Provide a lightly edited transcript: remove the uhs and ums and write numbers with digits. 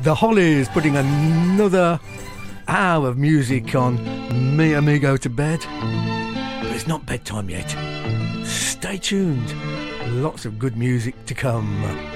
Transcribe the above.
The Hollies putting another hour of music on Mi Amigo to bed. But it's not bedtime yet. Stay tuned. Lots of good music to come.